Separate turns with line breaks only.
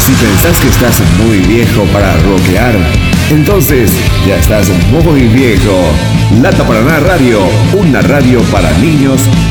Si pensás que estás muy viejo para rockear, entonces ya estás muy viejo. Lata Paraná Radio, una radio para niños